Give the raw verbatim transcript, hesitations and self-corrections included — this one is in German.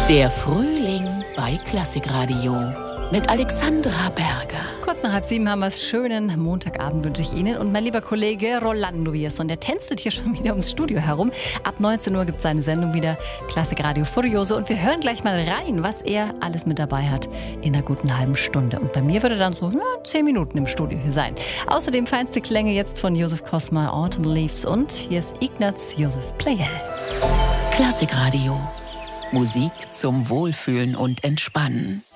Der Frühling bei Klassikradio mit Alexandra Berger. Kurz nach halb sieben haben wir es. Schönen Montagabend wünsche ich Ihnen. Und mein lieber Kollege Rolando Vierson, der tänzelt hier schon wieder ums Studio herum. Ab neunzehn Uhr gibt es seine Sendung wieder, Klassikradio Furioso. Und wir hören gleich mal rein, was er alles mit dabei hat in einer guten halben Stunde. Und bei mir würde dann so na, zehn Minuten im Studio hier sein. Außerdem feinste Klänge jetzt von Josef Kosma, Autumn Leaves. Und hier ist Ignaz Josef Pleyel. Klassikradio. Musik zum Wohlfühlen und Entspannen.